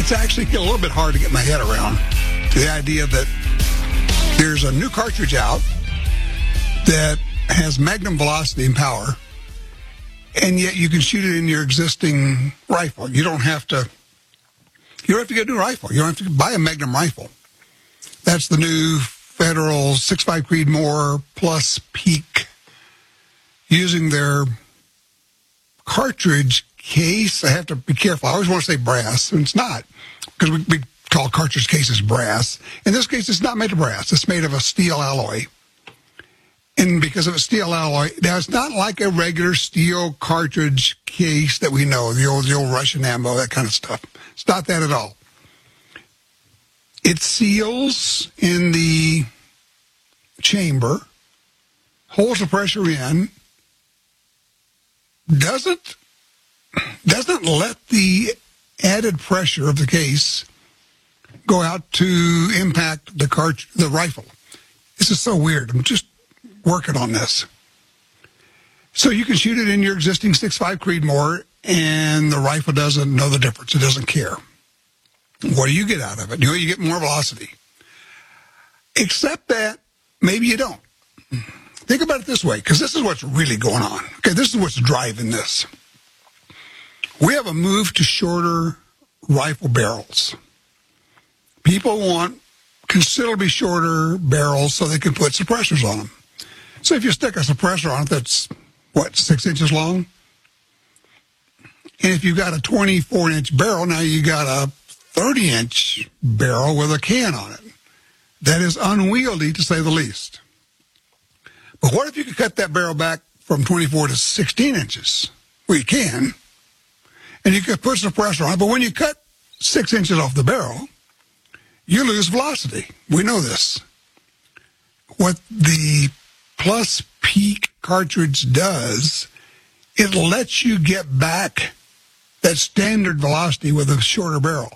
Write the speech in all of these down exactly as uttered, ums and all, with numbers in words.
it's actually a little bit hard to get my head around the idea that there's a new cartridge out that has magnum velocity and power, and yet you can shoot it in your existing rifle. You don't have to. You don't have to get a new rifle. You don't have to buy a Magnum rifle. That's the new Federal six point five Creedmoor Plus Peak, using their cartridge case. I have to be careful. I always want to say brass, and it's not, because we, we call cartridge cases brass. In this case, it's not made of brass. It's made of a steel alloy. And because of a steel alloy, now it's not like a regular steel cartridge case that we know, the old, the old Russian ammo, that kind of stuff. It's not that at all. It seals in the chamber, holds the pressure in, doesn't doesn't let the added pressure of the case go out to impact the cart the rifle. This is so weird. I'm just working on this. So you can shoot it in your existing six point five Creedmoor, and the rifle doesn't know the difference. It doesn't care. What do you get out of it? You know, you get more velocity. Except that maybe you don't. Think about it this way, because this is what's really going on. Okay, this is what's driving this. We have a move to shorter rifle barrels. People want considerably shorter barrels so they can put suppressors on them. So if you stick a suppressor on it that's, what, six inches long? And if you've got a twenty-four inch barrel, now you got a thirty inch barrel with a can on it. That is unwieldy, to say the least. But what if you could cut that barrel back from twenty-four to sixteen inches? Well, you can. And you could put suppressor on it. But when you cut six inches off the barrel, you lose velocity. We know this. What the Plus Peak cartridge does, it lets you get back that standard velocity with a shorter barrel.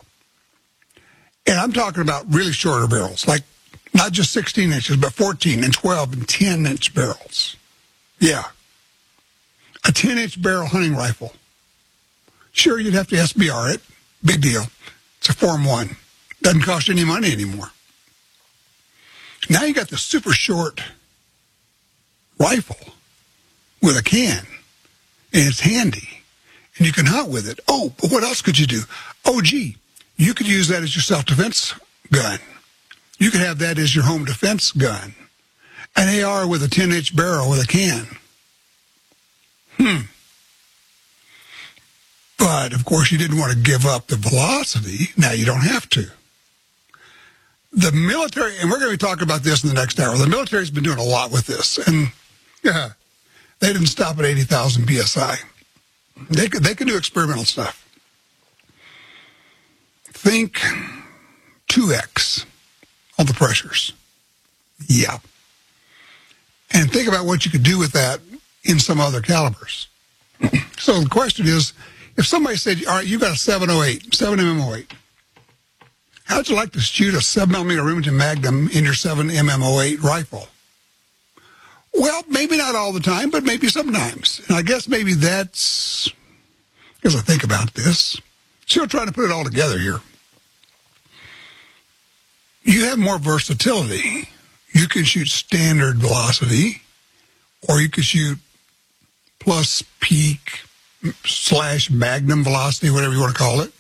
And I'm talking about really shorter barrels, like not just sixteen inches, but fourteen and twelve and ten inch barrels. Yeah. A ten inch barrel hunting rifle. Sure, you'd have to S B R it. Big deal. It's a Form one. Doesn't cost you any money anymore. Now you got the super short rifle with a can, and it's handy, and you can hunt with it. Oh, but what else could you do? Oh, gee, you could use that as your self-defense gun. You could have that as your home defense gun. An A R with a ten inch barrel with a can. Hmm. But, of course, you didn't want to give up the velocity. Now you don't have to. The military, and we're going to be talking about this in the next hour, the military's been doing a lot with this. And, yeah, they didn't stop at eighty thousand P S I. They could, they can do experimental stuff. Think two X on the pressures. Yeah. And think about what you could do with that in some other calibers. So the question is, if somebody said, all right, you got a seven oh eight, seven M M oh eight, how'd you like to shoot a seven millimeter Remington Magnum in your seven M M oh eight rifle? Well, maybe not all the time, but maybe sometimes. And I guess maybe that's, as I think about this, still trying to put it all together here. You have more versatility. You can shoot standard velocity, or you can shoot Plus Peak slash Magnum velocity, whatever you want to call it.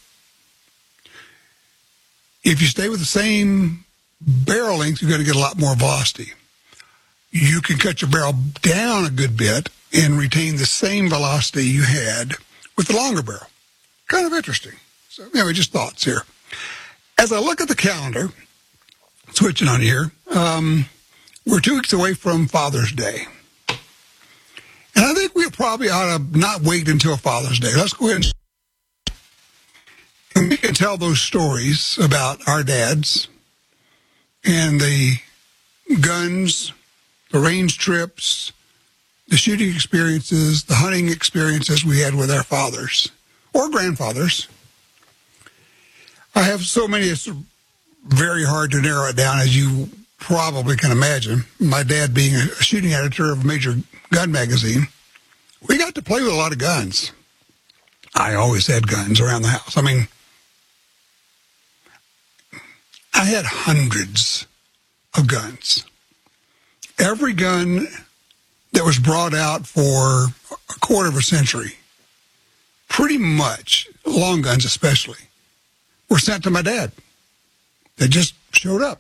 If you stay with the same barrel length, you're going to get a lot more velocity. You can cut your barrel down a good bit and retain the same velocity you had with the longer barrel. Kind of interesting. So anyway, just thoughts here. As I look at the calendar, switching on here, um, we're two weeks away from Father's Day. And I think we probably ought to not wait until Father's Day. Let's go ahead and, and we can tell those stories about our dads and the guns, the range trips, the shooting experiences, the hunting experiences we had with our fathers or grandfathers. I have so many, it's very hard to narrow it down, as you probably can imagine. My dad being a shooting editor of a major gun magazine, we got to play with a lot of guns. I always had guns around the house. I mean, I had hundreds of guns. Every gun that was brought out for a quarter of a century, pretty much, long guns especially, were sent to my dad. They just showed up.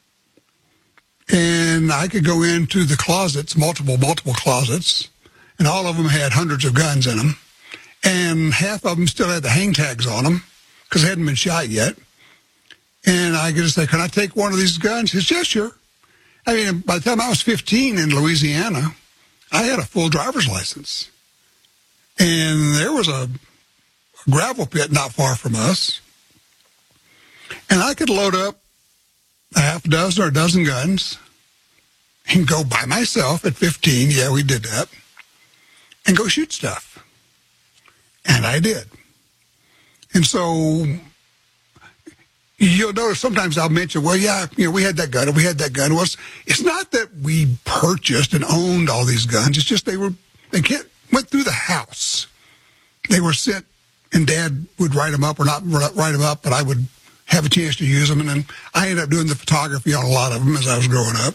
And I could go into the closets, multiple, multiple closets, and all of them had hundreds of guns in them. And half of them still had the hang tags on them because they hadn't been shot yet. And I could just say, can I take one of these guns? He says, yeah, sure. I mean, by the time I was fifteen in Louisiana, I had a full driver's license. And there was a, a gravel pit not far from us. And I could load up a half a dozen or a dozen guns and go by myself at fifteen. Yeah, we did that. And go shoot stuff. And I did. And so you'll notice sometimes I'll mention, well, yeah, you know, we had that gun, and we had that gun. Well, it's, it's not that we purchased and owned all these guns. It's just they were, they can't, went through the house. They were sent, and Dad would write them up or not write them up, but I would have a chance to use them. And then I ended up doing the photography on a lot of them as I was growing up.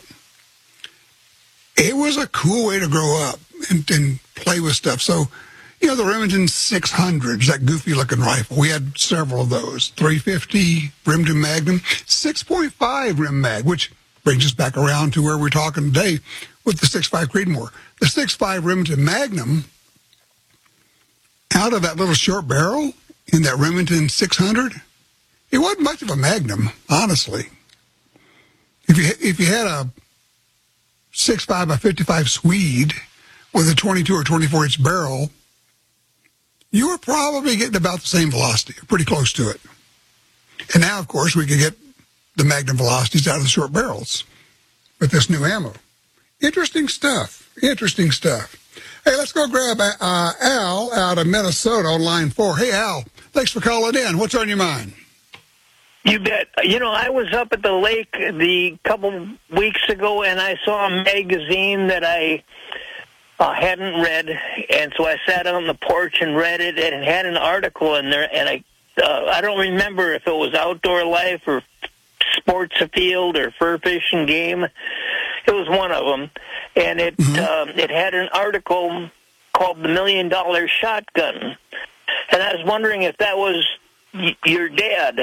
It was a cool way to grow up and, and play with stuff. So, you know, the Remington six hundreds, that goofy-looking rifle, we had several of those. three fifty Remington Magnum, six point five Rem Mag, which brings us back around to where we're talking today with the six point five Creedmoor. The six point five Remington Magnum, out of that little short barrel in that Remington six hundred, it wasn't much of a Magnum, honestly. If you if you had a six point five by fifty-five Swede with a twenty-two or twenty-four inch barrel, you were probably getting about the same velocity, or pretty close to it. And now, of course, we can get the Magnum velocities out of the short barrels with this new ammo. Interesting stuff. Interesting stuff. Hey, let's go grab uh, Al out of Minnesota on line four. Hey, Al, thanks for calling in. What's on your mind? You bet. You know, I was up at the lake the couple weeks ago, and I saw a magazine that I uh, hadn't read, and so I sat on the porch and read it, and it had an article in there, and I uh, I don't remember if it was Outdoor Life or Sports Afield or Fur Fish and Game. It was one of them, and it mm-hmm. uh, it had an article called "The Million Dollar Shotgun," and I was wondering if that was y- your dad.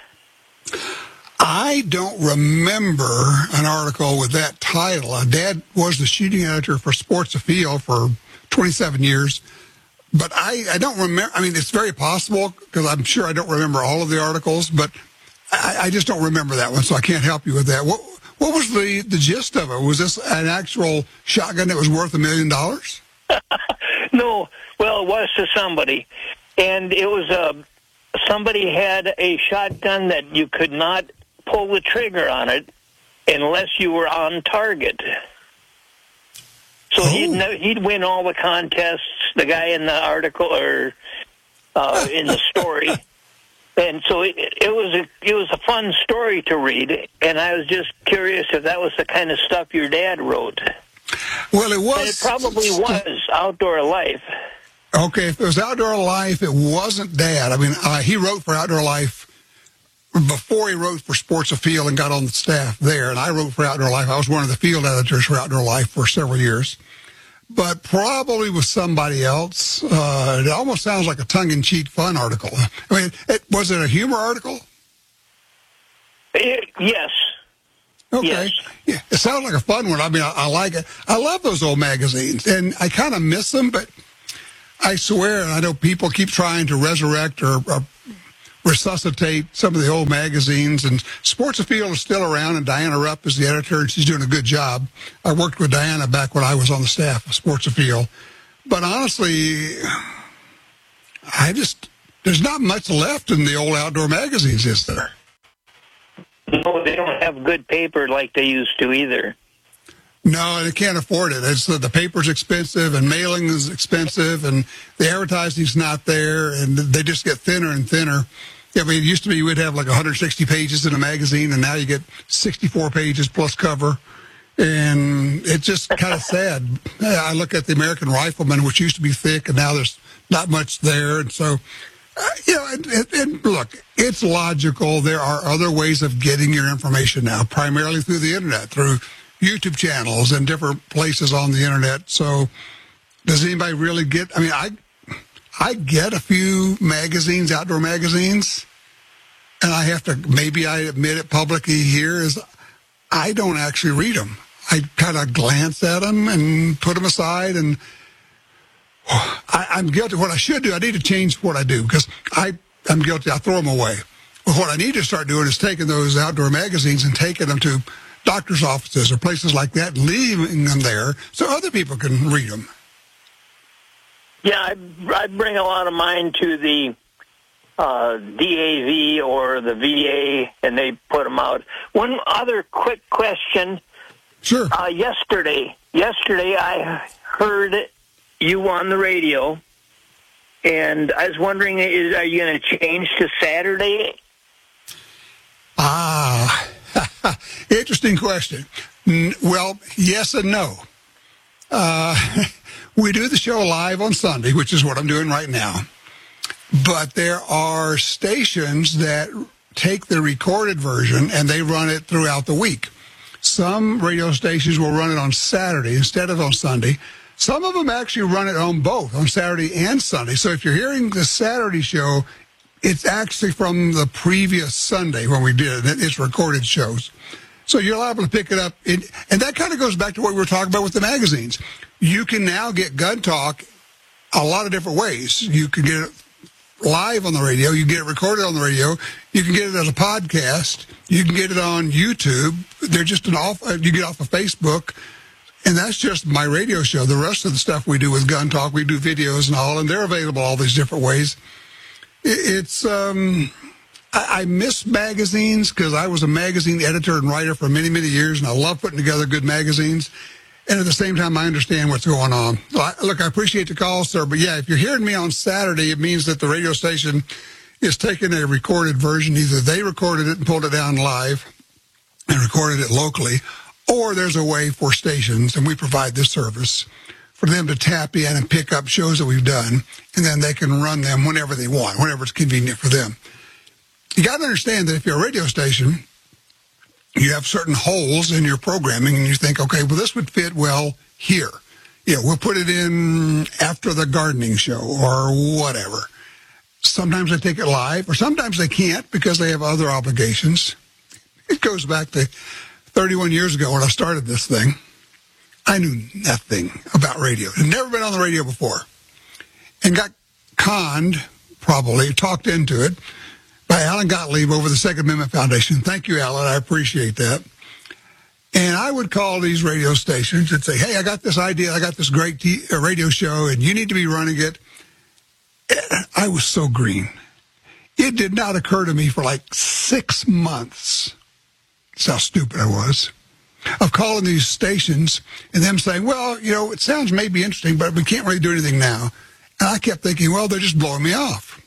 I don't remember an article with that title. Uh, Dad was the shooting editor for Sports Afield for twenty-seven years, but I, I don't remember. I mean, it's very possible because I'm sure I don't remember all of the articles, but I, I just don't remember that one, so I can't help you with that. What what was the, the gist of it? Was this an actual shotgun that was worth a million dollars? No. Well, it was to somebody, and it was a... Somebody had a shotgun that you could not pull the trigger on it unless you were on target. So oh. he'd he'd win all the contests, the guy in the article or uh, in the story, and so it, it was a it was a fun story to read. And I was just curious if that was the kind of stuff your dad wrote. Well, it was. And it probably was Outdoor Life. Okay, if it was Outdoor Life, it wasn't Dad. I mean, uh, he wrote for Outdoor Life before he wrote for Sports Afield and got on the staff there, and I wrote for Outdoor Life. I was one of the field editors for Outdoor Life for several years, but probably with somebody else. Uh, it almost sounds like a tongue-in-cheek fun article. I mean, it, was it a humor article? It, yes. Okay. Yes. Yeah, it sounds like a fun one. I mean, I, I like it. I love those old magazines, and I kind of miss them, but I swear, and I know people keep trying to resurrect or, or resuscitate some of the old magazines, and Sports Afield is still around, and Diana Rupp is the editor, and she's doing a good job. I worked with Diana back when I was on the staff of Sports Afield. But honestly, I just, there's not much left in the old outdoor magazines, is there? No, they don't have good paper like they used to either. No, they can't afford it. It's, uh, the paper's expensive, and mailing is expensive, and the advertising's not there, and they just get thinner and thinner. I mean, it used to be you would have like one hundred sixty pages in a magazine, and now you get sixty-four pages plus cover, and it's just kind of sad. I look at the American Rifleman, which used to be thick, and now there's not much there, and so Uh, you know, and, and, and look, it's logical. There are other ways of getting your information now, primarily through the internet, through YouTube channels and different places on the internet. So does anybody really get, I mean, I, I get a few magazines, outdoor magazines, and I have to, maybe I admit it publicly here, is I don't actually read them. I kind of glance at them and put them aside, and I, I'm guilty. What I should do, I need to change what I do, because I, I'm guilty. I throw them away. Well, what I need to start doing is taking those outdoor magazines and taking them to doctor's offices or places like that, and leaving them there so other people can read them. Yeah, I, I bring a lot of mine to the uh, D A V or the V A, and they put them out. One other quick question. Sure. Uh, yesterday, yesterday I heard you on the radio, and I was wondering, is, are you going to change to Saturday? Ah, interesting question. Well, yes and no. Uh, we do the show live on Sunday, which is what I'm doing right now. But there are stations that take the recorded version and they run it throughout the week. Some radio stations will run it on Saturday instead of on Sunday. Some of them actually run it on both, on Saturday and Sunday. So if you're hearing the Saturday show, it's actually from the previous Sunday when we did it. It's recorded shows. So you're liable to pick it up. In, and that kind of goes back to what we were talking about with the magazines. You can now get Gun Talk a lot of different ways. You can get it live on the radio. You can get it recorded on the radio. You can get it as a podcast. You can get it on YouTube. They're just an off. You get off of Facebook. And that's just my radio show. The rest of the stuff we do with Gun Talk, we do videos and all, and they're available all these different ways. It's, um, I, I miss magazines because I was a magazine editor and writer for many, many years, and I love putting together good magazines. And at the same time, I understand what's going on. Look, I appreciate the call, sir, but yeah, if you're hearing me on Saturday, it means that the radio station is taking a recorded version. Either they recorded it and pulled it down live and recorded it locally, or there's a way for stations, and we provide this service, for them to tap in and pick up shows that we've done, and then they can run them whenever they want, whenever it's convenient for them. You got to understand that if you're a radio station, you have certain holes in your programming, and you think, okay, well, this would fit well here. Yeah, we'll put it in after the gardening show or whatever. Sometimes they take it live, or sometimes they can't because they have other obligations. It goes back to thirty-one years ago when I started this thing. I knew nothing about radio. Had never been on the radio before. And got conned, probably, talked into it, by Alan Gottlieb over the Second Amendment Foundation. Thank you, Alan. I appreciate that. And I would call these radio stations and say, hey, I got this idea. I got this great t- uh, radio show, and you need to be running it. And I was so green. It did not occur to me for like six months. That's how stupid I was. Of calling these stations and them saying, well, you know, it sounds maybe interesting, but we can't really do anything now. And I kept thinking, well, they're just blowing me off.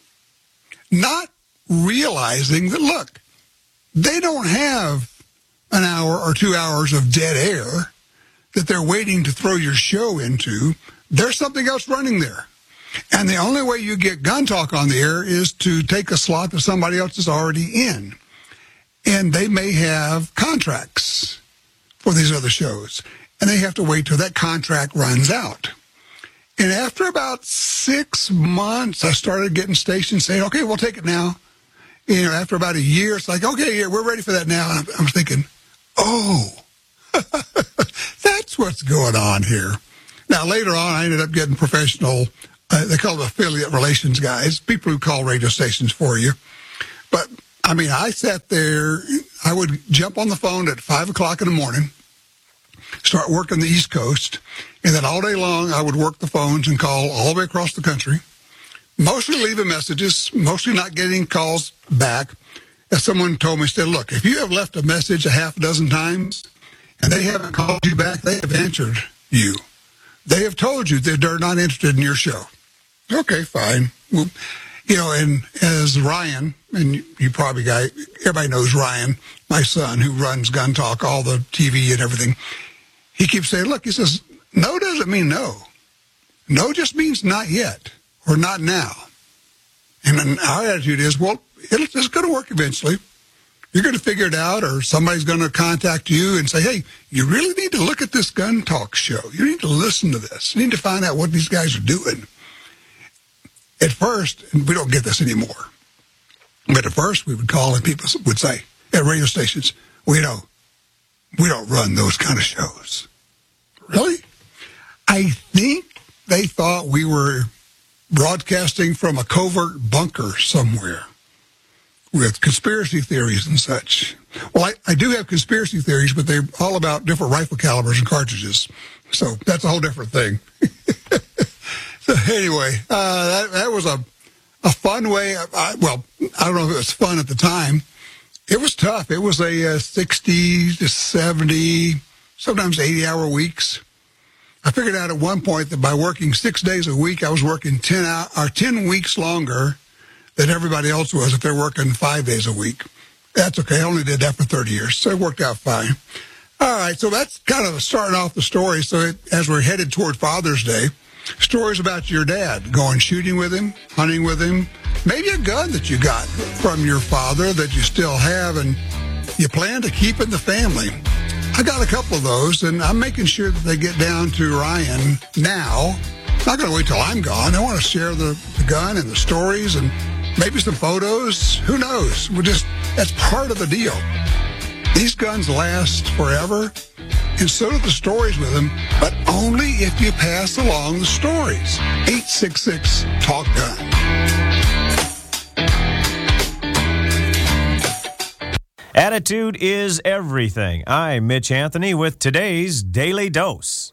Not realizing that, look, they don't have an hour or two hours of dead air that they're waiting to throw your show into. There's something else running there. And the only way you get Gun Talk on the air is to take a slot that somebody else is already in. And they may have contracts for these other shows, and they have to wait till that contract runs out. And after about six months, I started getting stations saying, okay, we'll take it now. You know, after about a year, it's like, okay, yeah, we're ready for that now. And I'm thinking, oh, that's what's going on here. Now, later on, I ended up getting professional, uh, they call them affiliate relations guys, people who call radio stations for you. But I mean, I sat there, I would jump on the phone at five o'clock in the morning, start working the East Coast, and then all day long I would work the phones and call all the way across the country, mostly leaving messages, mostly not getting calls back. As someone told me, said, look, if you have left a message a half a dozen times and they haven't called you back, they have answered you. They have told you that they're not interested in your show. Okay, fine. Well, you know, and as Ryan, and you probably guy, everybody knows Ryan, my son, who runs Gun Talk, all the T V and everything. He keeps saying, look, he says, no doesn't mean no. No just means not yet or not now. And then our attitude is, well, it's, it's going to work eventually. You're going to figure it out, or somebody's going to contact you and say, hey, you really need to look at this gun talk show. You need to listen to this. You need to find out what these guys are doing. At first, and we don't get this anymore, but at first we would call and people would say at radio stations, we don't, we don't run those kind of shows. Really? I think they thought we were broadcasting from a covert bunker somewhere with conspiracy theories and such. Well, I, I do have conspiracy theories, but they're all about different rifle calibers and cartridges. So that's a whole different thing. So anyway, uh, that, that was a, a fun way. I, well, I don't know if it was fun at the time. It was tough. It was a uh, sixty to seventy, sometimes eighty hour weeks. I figured out at one point that by working six days a week, I was working ten hour, or ten weeks longer than everybody else was if they're working five days a week. That's okay. I only did that for thirty years, so it worked out fine. All right, so that's kind of starting off the story. So it, as we're headed toward Father's Day, stories about your dad, going shooting with him, hunting with him, maybe a gun that you got from your father that you still have and you plan to keep in the family. I got a couple of those, and I'm making sure that they get down to Ryan now. I'm not going to wait till I'm gone. I want to share the, the gun and the stories and maybe some photos. Who knows? We're just, that's part of the deal. These guns last forever, and so do the stories with them, but only if you pass along the stories. eight six six talk gun. Attitude is everything. I'm Mitch Anthony with today's Daily Dose.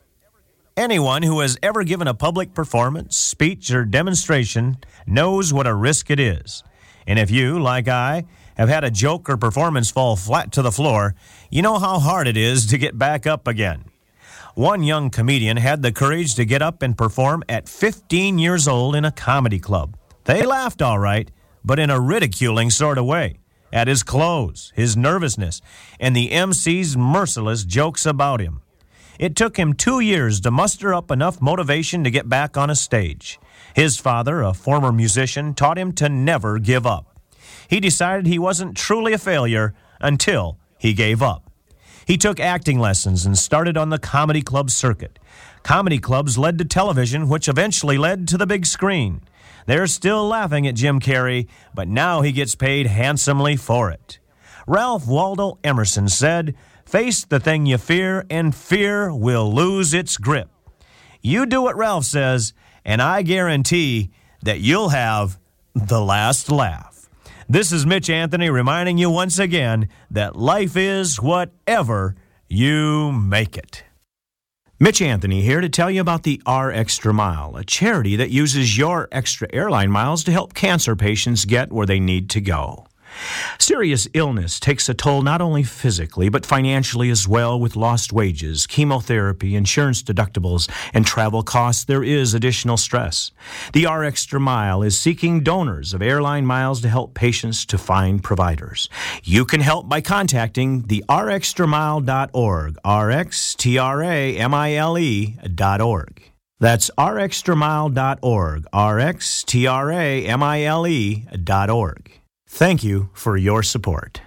Anyone who has ever given a public performance, speech, or demonstration knows what a risk it is. And if you, like I, have had a joke or performance fall flat to the floor, you know how hard it is to get back up again. One young comedian had the courage to get up and perform at fifteen years old in a comedy club. They laughed all right, but in a ridiculing sort of way, at his clothes, his nervousness, and the M C's merciless jokes about him. It took him two years to muster up enough motivation to get back on a stage. His father, a former musician, taught him to never give up. He decided he wasn't truly a failure until he gave up. He took acting lessons and started on the comedy club circuit. Comedy clubs led to television, which eventually led to the big screen. They're still laughing at Jim Carrey, but now he gets paid handsomely for it. Ralph Waldo Emerson said, "Face the thing you fear, and fear will lose its grip." You do what Ralph says, and I guarantee that you'll have the last laugh. This is Mitch Anthony reminding you once again that life is whatever you make it. Mitch Anthony here to tell you about the R Extra Mile, a charity that uses your extra airline miles to help cancer patients get where they need to go. Serious illness takes a toll not only physically, but financially as well. With lost wages, chemotherapy, insurance deductibles, and travel costs, there is additional stress. The R Extra Mile is seeking donors of airline miles to help patients to find providers. You can help by contacting the r extra mile dot org, R X T R A M I L E dot org. That's r extra mile dot org, R X T R A M I L E dot org. Thank you for your support.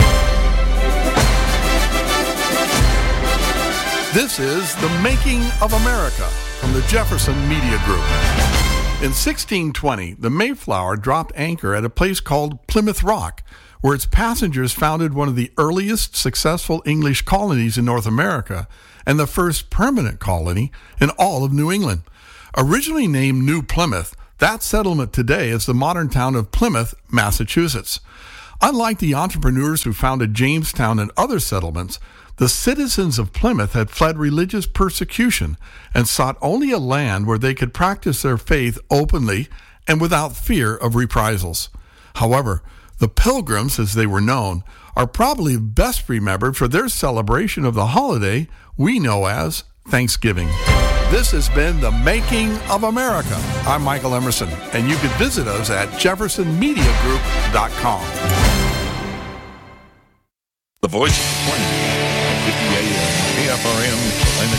This is The Making of America from the Jefferson Media Group. In sixteen twenty, the Mayflower dropped anchor at a place called Plymouth Rock, where its passengers founded one of the earliest successful English colonies in North America and the first permanent colony in all of New England. Originally named New Plymouth, that settlement today is the modern town of Plymouth, Massachusetts. Unlike the entrepreneurs who founded Jamestown and other settlements, the citizens of Plymouth had fled religious persecution and sought only a land where they could practice their faith openly and without fear of reprisals. However, the Pilgrims, as they were known, are probably best remembered for their celebration of the holiday we know as Thanksgiving. This has been The Making of America. I'm Michael Emerson, and you can visit us at jefferson media group dot com. The Voice of the twenty, fifty A M, A F R M,